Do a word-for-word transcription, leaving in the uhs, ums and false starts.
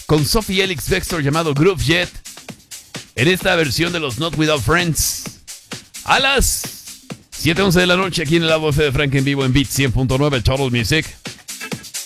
con Sophie Ellis Bextor llamado Groove Jet, en esta versión de los Not Without Friends, a las siete once de la noche aquí en el lado F de Frank en vivo en Beat cien punto nueve Total Music.